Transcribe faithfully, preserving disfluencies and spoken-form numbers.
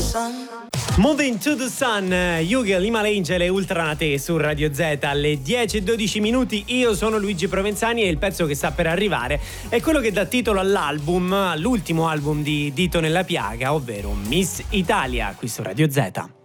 Moving to the Sun, Yuga, Lima Angel e Ultranate su Radio Z alle dieci e dodici minuti. Io sono Luigi Provenzani e il pezzo che sta per arrivare è quello che dà titolo all'album, all'ultimo album di Dito Nella Piaga, ovvero Miss Italia, qui su Radio Z.